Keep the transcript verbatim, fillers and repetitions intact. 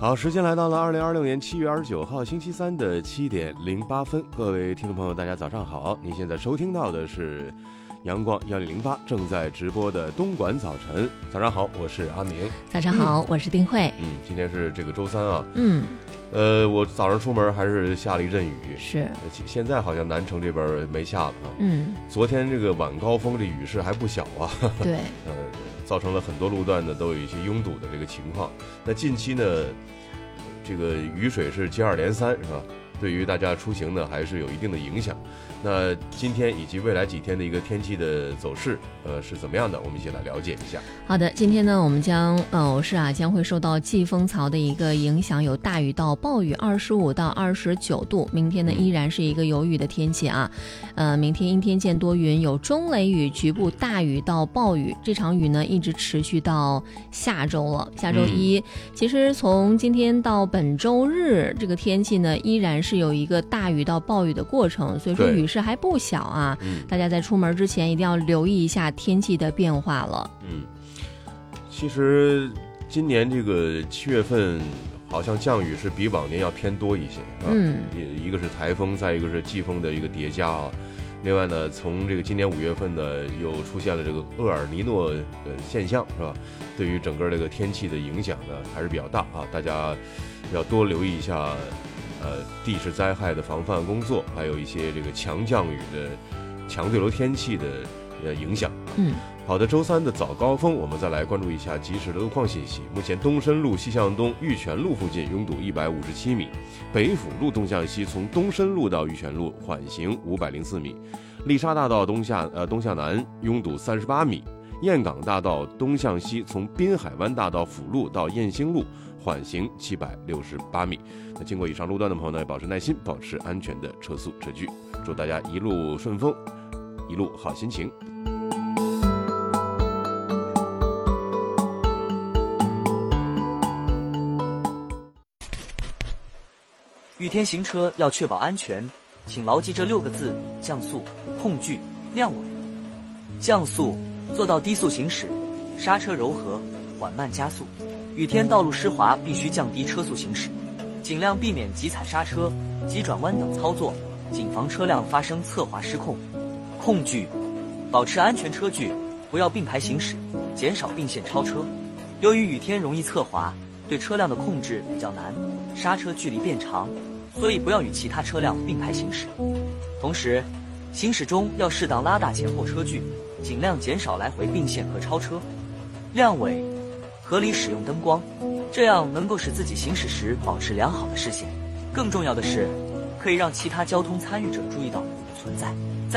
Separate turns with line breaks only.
好，时间来到了二零二六年七月二十九号星期三的七点零八分，各位听众朋友，大家早上好！您现在收听到的是阳光幺零零八正在直播的东莞早晨。早上好，我是阿明。
早上好，嗯、我是丁慧。
嗯，今天是这个周三啊。
嗯。
呃，我早上出门还是下了一阵雨，
是。
现在好像南城这边没下了啊。
嗯。
昨天这个晚高峰，这雨势还不小啊。
对。
呃，造成了很多路段呢都有一些拥堵的这个情况。那近期呢，这个雨水是接二连三，是吧？对于大家出行呢，还是有一定的影响。那今天以及未来几天的一个天气的走势，呃，是怎么样的？我们一起来了解一下。
好的，今天呢，我们将呃是啊将会受到季风槽的一个影响，有大雨到暴雨，二十五到二十九度。明天呢，依然是一个有雨的天气啊。呃，明天阴天见多云，有中雷雨，局部大雨到暴雨。这场雨呢，一直持续到下周了。下周一，嗯、其实从今天到本周日，这个天气呢，依然是有一个大雨到暴雨的过程，所以说雨势还不小啊。嗯、大家在出门之前一定要留意一下天气的变化了。
嗯，其实今年这个七月份好像降雨是比往年要偏多一些啊。
嗯，
一个是台风，再一个是季风的一个叠加啊。另外呢，从这个今年五月份呢，又出现了这个厄尔尼诺呃现象，是吧？对于整个这个天气的影响呢，还是比较大啊。大家要多留意一下，呃，地质灾害的防范工作，还有一些这个强降雨的、强对流天气的呃影响。
嗯。
好的，周三的早高峰，我们再来关注一下即时的路况信息。目前东深路西向东玉泉路附近拥堵一百五十七米，北辅路东向西从东深路到玉泉路缓行五百零四米，丽莎大道东下呃东向南拥堵三十八米，燕港大道东向西从滨海湾大道辅路到燕兴路缓行七百六十八米。那经过以上路段的朋友呢，保持耐心，保持安全的车速车距，祝大家一路顺风，一路好心情。
雨天行车要确保安全，请牢记这六个字：降速、控距、量稳。降速，做到低速行驶，刹车柔和，缓慢加速。雨天道路湿滑，必须降低车速行驶，尽量避免急踩刹车、急转弯等操作，谨防车辆发生侧滑失控。控距，保持安全车距，不要并排行驶，减少并线超车。由于雨天容易侧滑，对车辆的控制比较难，刹车距离变长，所以不要与其他车辆并排行驶。同时，行驶中要适当拉大前后车距，尽量减少来回并线和超车。亮尾，合理使用灯光，这样能够使自己行驶时保持良好的视线。更重要的是，可以让其他交通参与者注意到你的存在。